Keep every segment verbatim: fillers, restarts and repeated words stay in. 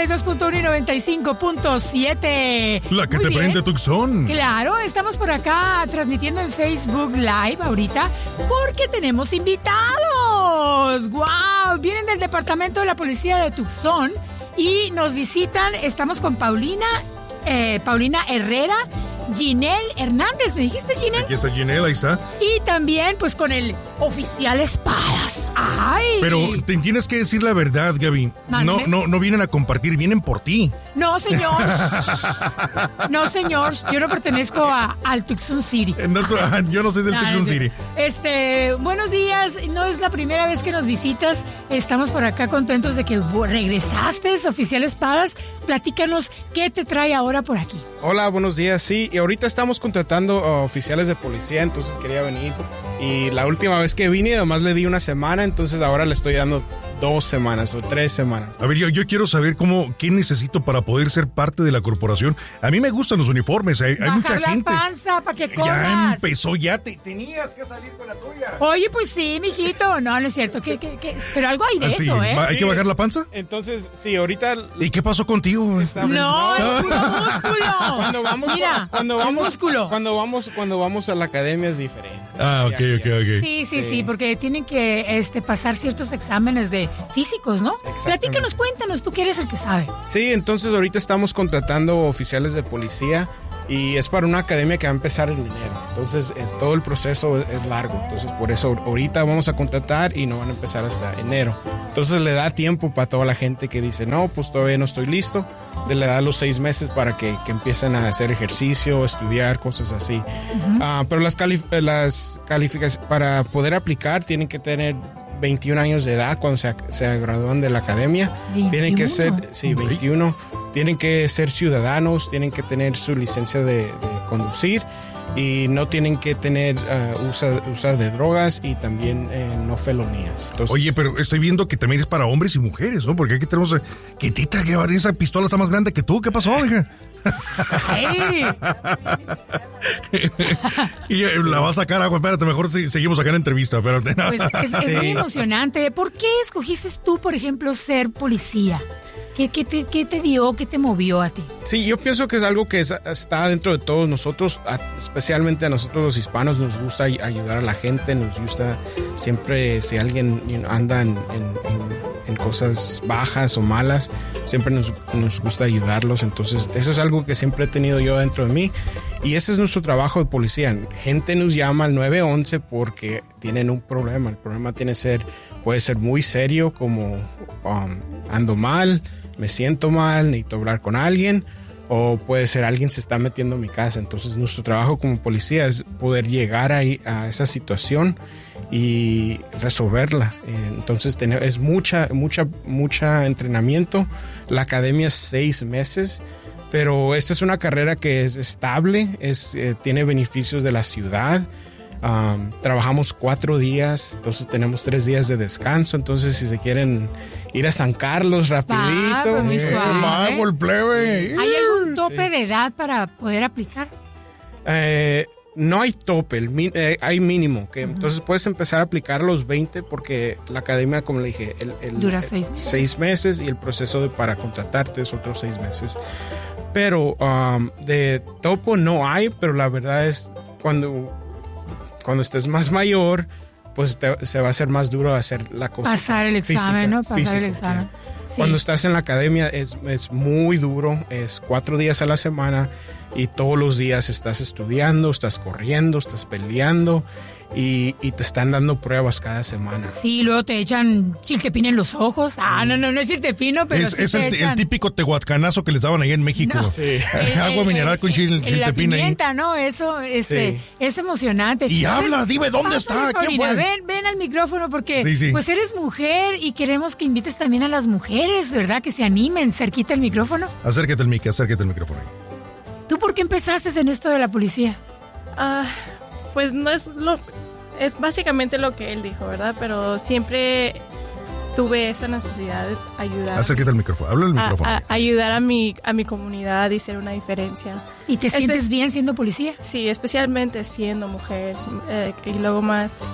noventa y dos punto uno y noventa y cinco punto siete. La que Muy te bien. prende Tucson. Claro, estamos por acá transmitiendo en Facebook Live ahorita porque tenemos invitados. ¡Wow! Vienen del departamento de la policía de Tucson y nos visitan. Estamos con Paulina, eh, Paulina Herrera, Ginelle Hernández. ¿Me dijiste, Ginelle? Aquí está Ginelle, ahí está. Y también, pues, con el oficial Espadas. ¡Ay! Pero te tienes que decir la verdad, Gaby. No, no, no vienen a compartir, vienen por ti. No, señor. No, señor. Yo no pertenezco a, al Tucson City. No, tú, yo no soy del No, Tucson no sé. City. Este, buenos días. No es la primera vez que nos visitas. Estamos por acá contentos de que regresaste, oficial Espadas. Platícanos qué te trae ahora por aquí. Hola, buenos días. Sí, y ahorita estamos contratando uh, oficiales de policía, entonces quería venir. Y la última vez que vine, además le di una semana, entonces ahora le estoy dando dos semanas o tres semanas. A ver, yo, yo quiero saber cómo, qué necesito para poder ser parte de la corporación. A mí me gustan los uniformes, hay, hay mucha la gente. panza para que Ya corras. empezó, ya te tenías que salir con la tuya. Oye, pues sí, mijito. No, no es cierto. ¿Qué, qué, qué? Pero algo hay de Ah, sí, eso, ¿eh? ¿va- ¿Hay que bajar la panza? Entonces, sí, ahorita... ¿Y qué pasó contigo? Está- No, es puro músculo. Cuando vamos, Mira, cuando el vamos, músculo. cuando vamos, cuando vamos a la academia es diferente. Ah, ok, Ya, ok, ya. ok. Sí, sí, sí, Sí. porque tienen que este, pasar ciertos exámenes de físicos, ¿no? Exactamente. Platícanos, cuéntanos, tú que eres el que sabe. Sí, entonces ahorita estamos contratando oficiales de policía y es para una academia que va a empezar en enero. Entonces eh, todo el proceso es, es largo. Entonces por eso ahorita vamos a contratar y no van a empezar hasta enero. Entonces le da tiempo para toda la gente que dice, no, pues todavía no estoy listo. Le da los seis meses para que, que empiecen a hacer ejercicio, estudiar, cosas así. Uh-huh. Ah, pero las, calif- las calificaciones, para poder aplicar, tienen que tener veintiún años de edad cuando se, se gradúan de la academia. veintiuno. Tienen que ser, sí, veintiuno. Tienen que ser ciudadanos, tienen que tener su licencia de, de conducir y no tienen que tener uh, usa, usar de drogas y también eh, no felonías. Entonces, Oye, pero estoy viendo que también es para hombres y mujeres, ¿no? Porque aquí tenemos... Que tita, que esa pistola está más grande que tú. ¿Qué pasó, hija? ¡Hey! Y eh, la va a sacar agua. Espérate, mejor si, seguimos acá en entrevista. Pero... Pues es, es Sí. muy emocionante. ¿Por qué escogiste tú, por ejemplo, ser policía? ¿Qué, qué, te, ¿Qué te dio, qué te movió a ti? Sí, yo pienso que es algo que es- está dentro de todos nosotros, a- especialmente a nosotros los hispanos, nos gusta ay- ayudar a la gente, nos gusta siempre, si alguien you know, anda en, en- en- en cosas bajas o malas, siempre nos, nos gusta ayudarlos, entonces eso es algo que siempre he tenido yo dentro de mí y ese es nuestro trabajo de policía. Gente nos llama al nueve once porque tienen un problema, el problema tiene ser, puede ser muy serio como um, ando mal, me siento mal, necesito hablar con alguien, o puede ser alguien se está metiendo en mi casa. Entonces nuestro trabajo como policía es poder llegar ahí a esa situación y resolverla. Entonces tener, es mucha, mucha, mucha entrenamiento. La academia es seis meses, pero esta es una carrera que es estable, es, eh, tiene beneficios de la ciudad. Um, trabajamos cuatro días, entonces tenemos tres días de descanso. Entonces, si se quieren ir a San Carlos rapidito, Ah, pues muy Ese suave. mago, el plebe. ¿Hay algún tope Sí. de edad para poder aplicar? eh, no hay tope, el mi- eh, hay mínimo. Que, uh-huh. Entonces puedes empezar a aplicar a los veinte porque la academia, como le dije, el, el, dura el, seis meses. seis meses y el proceso de, para contratarte es otros seis meses. Pero um, de topo no hay, pero la verdad es cuando... Cuando estés más mayor, pues te, se va a hacer más duro hacer la cosa. Pasar el física, examen, ¿no? Pasar físico, el examen. Sí. Cuando estás en la academia es, es muy duro, es cuatro días a la semana y todos los días estás estudiando, estás corriendo, estás peleando y, y te están dando pruebas cada semana. Sí, luego te echan chiltepín en los ojos. Ah, no, no, no es chiltepino, pero Es, sí es te el, echan. el típico tehuatcanazo que les daban ahí en México. No. Sí. Agua mineral con chil, La chiltepín ahí. pimienta, ¿no? Eso este, Sí. es emocionante. Y habla, dime dónde Pásale, está, quién Paulina, fue. ven, ven al micrófono porque Sí, sí. pues eres mujer y queremos que invites también a las mujeres, ¿verdad? Que se animen, cerquita el micrófono. Acércate al mic, acércate al micrófono. ¿Tú por qué empezaste en esto de la policía? Ah, pues no es lo... Es básicamente lo que él dijo, ¿verdad? Pero siempre tuve esa necesidad de ayudar. Acércate al micrófono, habla al a, micrófono. a- ayudar a mi, a mi comunidad y ser una diferencia. ¿Y te Espe- sientes bien siendo policía? Sí, especialmente siendo mujer. eh, y luego más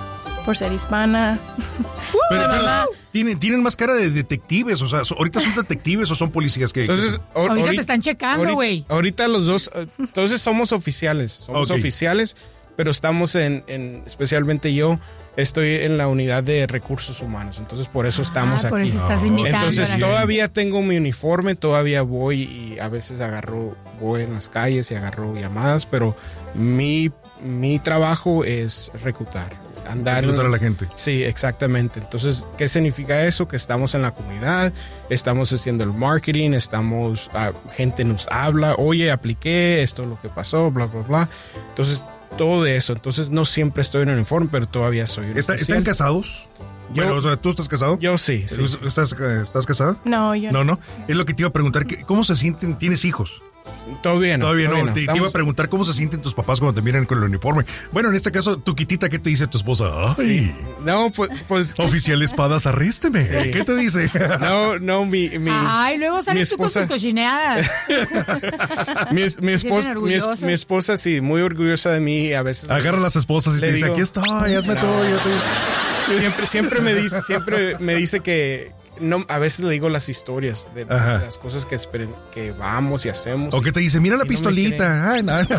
por ser hispana. Pero, De pero, verdad. ¿tienen, ¿Tienen más cara de detectives? O sea, so- ¿ahorita son detectives o son policías que...? Entonces, or- Ahorita te ahorita- están checando, ahorita- güey. Ahorita los dos, eh, entonces somos oficiales, somos Ok. oficiales, pero estamos en, en, especialmente yo, estoy en la unidad de recursos humanos, entonces por eso estamos Ah, por aquí. eso estás No. invitando. Entonces a la- todavía tengo mi uniforme, todavía voy y a veces agarro, voy en las calles y agarro llamadas, pero mi, mi trabajo es reclutar. Andar Reclutar a la gente. Sí, exactamente. Entonces, ¿qué significa eso? Que estamos en la comunidad, estamos haciendo el marketing, estamos, ah, gente nos habla, oye, apliqué, esto es lo que pasó, bla, bla, bla. Entonces, todo de eso. Entonces, no siempre estoy en uniforme, pero todavía soy un ¿Está- oficial. ¿Están casados? Yo- Bueno, o sea, ¿tú estás casado? Yo sí, sí, sí. ¿Estás, ¿Estás casada? No, yo No, no. Es lo que te iba a preguntar. ¿qué- ¿Cómo se sienten? ¿Tienes hijos? Todavía no. Todavía no. Te, te iba a Estamos- preguntar cómo se sienten tus papás cuando te miran con el uniforme. Bueno, en este caso, tu quitita, ¿qué te dice tu esposa? ¡Ay! Sí. No, pues, pues Oficial Espadas, arrésteme. Sí. ¿Qué te dice? no, no, mi, mi, Ay, luego sales mi tú con esposa- tus cochineadas. mi, mi esposa, mi, es- orgullosos. mi esposa, sí, muy orgullosa de mí. A veces Agarra a las esposas y Le te dice, digo- aquí estoy, hazme No. todo. Yo te... siempre, siempre me dice, siempre me dice que no, a veces le digo las historias de, de Ajá. las cosas que esperen, que vamos y hacemos. O que te dice, mira la Y no me pistolita. Ay, no. No,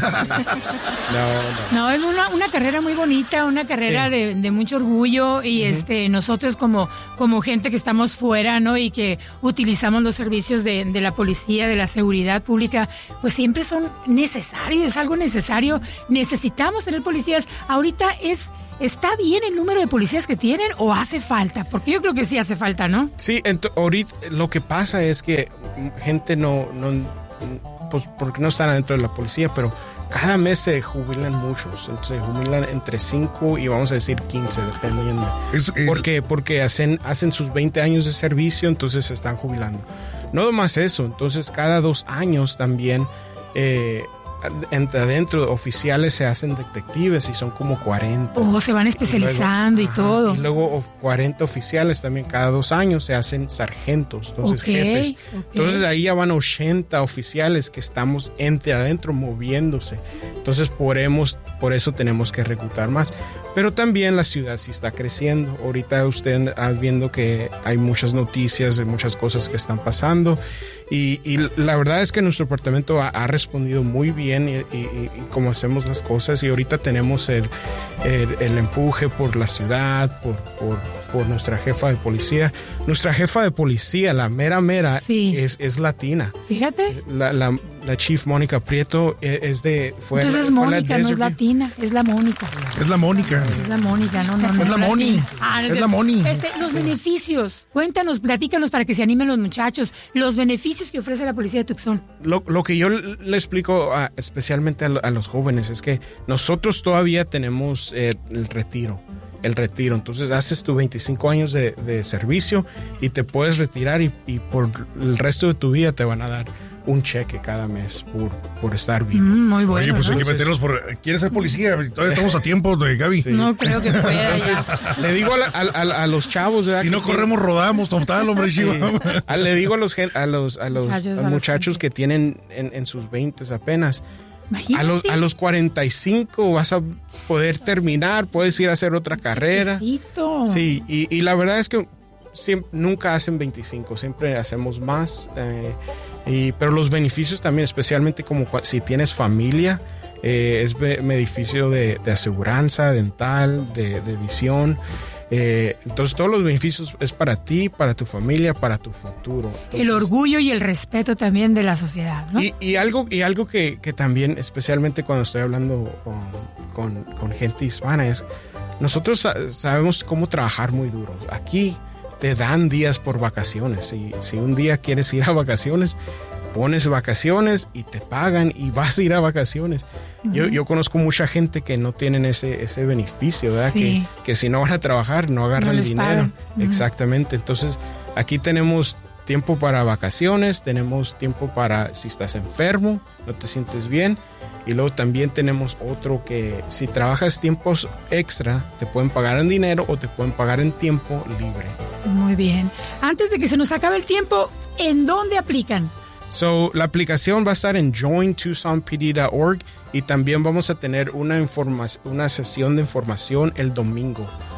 no. No, es una, una carrera muy bonita, una carrera Sí. de, de mucho orgullo y este nosotros como, como gente que estamos fuera, ¿no? Y que utilizamos los servicios de, de la policía, de la seguridad pública, pues siempre son necesarios, es algo necesario. Necesitamos tener policías. Ahorita es... ¿Está bien el número de policías que tienen o hace falta? Porque yo creo que sí hace falta, ¿no? Sí, ento- ahorita lo que pasa es que gente no, no, pues porque no están adentro de la policía, pero cada mes se jubilan muchos, se jubilan entre cinco y vamos a decir quince, dependiendo. Es, eh, ¿Por qué? Porque hacen, hacen sus veinte años de servicio, entonces se están jubilando. No más eso, entonces cada dos años también, eh, entre adentro oficiales se hacen detectives y son como cuarenta. O se van especializando y, Ajá, todo. Y luego of- cuarenta oficiales también cada dos años se hacen sargentos, entonces Ok, jefes. ok. Entonces ahí ya van ochenta oficiales que estamos entre adentro moviéndose. Entonces por, hemos- por eso tenemos que reclutar más. Pero también la ciudad sí está creciendo. Ahorita usted está viendo que hay muchas noticias de muchas cosas que están pasando. Y, y la verdad es que nuestro departamento ha, ha respondido muy bien y, y, y cómo hacemos las cosas. Y ahorita tenemos el, el, el empuje por la ciudad, por, por, por nuestra jefa de policía. Nuestra jefa de policía, la mera mera, Sí. es, es latina. Fíjate. La, la, la chief Mónica Prieto es es de... Fue, Entonces es fue la Mónica, no es Desert View. latina, es la Mónica. es la Mónica. Es la Mónica, no, no, no. Es la Moni. Ah, no Es sé. la Moni. Este, los beneficios. Cuéntanos, platícanos para que se animen los muchachos. Los beneficios que ofrece la policía de Tucson. Lo, lo que yo le explico a- especialmente a, lo- a los jóvenes es que nosotros todavía tenemos eh, el retiro. El retiro. Entonces haces tus veinticinco años de, de servicio y te puedes retirar y, y por el resto de tu vida te van a dar un cheque cada mes por, por estar vivo. Mm, muy bueno. Oye, pues ¿no? hay que meternos por... ¿Quieres ser policía? Todavía estamos a tiempo, de Gaby. No creo que pueda. Entonces ya. le digo a, la- a- a- a los chavos, ¿verdad? Si no que- corremos, rodamos. Total, hombre, Sí. chiva. Ah, le digo a los, gen- a los, a los, Muchachos, a los a los muchachos gente. que tienen en, en sus veintes apenas. A Imagínate. los, a los cuarenta y cinco vas a poder terminar, puedes ir a hacer otra carrera. Chiquecito. Sí, y, y la verdad es que siempre, nunca hacen veinticinco, siempre hacemos más. eh, y, pero los beneficios también, especialmente como cua- si tienes familia, eh, es be- beneficio de, de aseguranza dental, de, de visión. Eh, entonces todos los beneficios es para ti, para tu familia, para tu futuro. El Entonces, orgullo y el respeto también de la sociedad, ¿no? y, y algo, y algo que, que también, especialmente cuando estoy hablando con, con- con gente hispana, es nosotros sa- sabemos cómo trabajar muy duro. Aquí te dan días por vacaciones. Y si un día quieres ir a vacaciones, pones vacaciones y te pagan y vas a ir a vacaciones. yo, yo conozco mucha gente que no tienen ese, ese beneficio, ¿verdad? Sí. Que, que si no van a trabajar no agarran les dinero. pagan. Ujú. Exactamente. Entonces, aquí tenemos tiempo para vacaciones, tenemos tiempo para si estás enfermo, no te sientes bien. Y luego también tenemos otro que si trabajas tiempos extra, te pueden pagar en dinero o te pueden pagar en tiempo libre. Muy bien. Antes de que se nos acabe el tiempo, ¿en dónde aplican? So, la aplicación va a estar en join tucson p d dot org y también vamos a tener una, informa- una sesión de información el domingo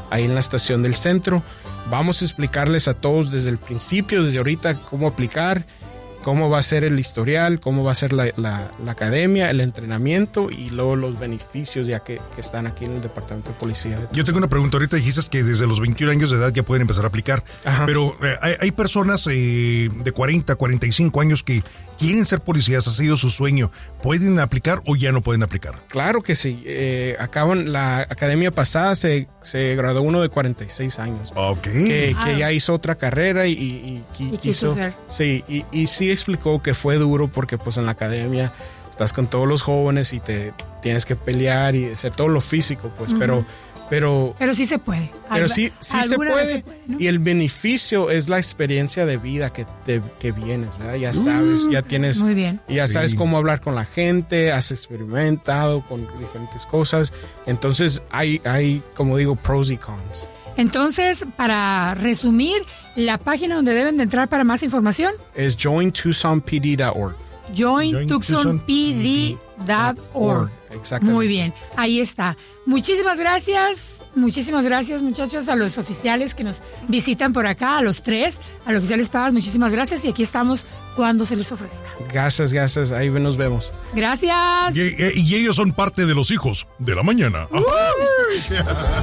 ahí en la estación del centro. Vamos a explicarles a todos desde el principio, desde ahorita, cómo aplicar, cómo va a ser el historial, cómo va a ser la, la, la academia, el entrenamiento y luego los beneficios ya que, que están aquí en el Departamento de Policía. Yo tengo una pregunta. Ahorita dijiste que desde los veintiún años de edad ya pueden empezar a aplicar. Ajá. Pero eh, hay, hay personas eh, de cuarenta, cuarenta y cinco años que quieren ser policías, ha sido su sueño. ¿Pueden aplicar o ya no pueden aplicar? Claro que sí. Eh, acaban, la academia pasada se, se graduó uno de cuarenta y seis años. Ok. Que, Ah. que ya hizo otra carrera y, y, y, Y quiso ser. Sí, y, y sí explicó que fue duro porque pues en la academia estás con todos los jóvenes y te tienes que pelear y hacer todo lo físico, pues, Ujú. pero, pero, Pero sí se puede. pero Alba- sí, sí se alguna vez puede. ¿no? Y el beneficio es la experiencia de vida que, te, que vienes, ¿verdad? Ya sabes, ya tienes, Muy bien. ya Sí. sabes cómo hablar con la gente, has experimentado con diferentes cosas. Entonces hay, hay, como digo, pros y cons. Entonces, para resumir, la página donde deben de entrar para más información, Es join tucson p d dot org. join join tucson tucson p d dot org. Exactamente. Muy bien, ahí está. Muchísimas gracias, muchísimas gracias muchachos, a los oficiales que nos visitan por acá, a los tres, a los oficiales pagados, muchísimas gracias y aquí estamos cuando se les ofrezca. Gracias, gracias. Ahí nos vemos. Gracias. Y, y- y ellos son parte de los hijos de la mañana.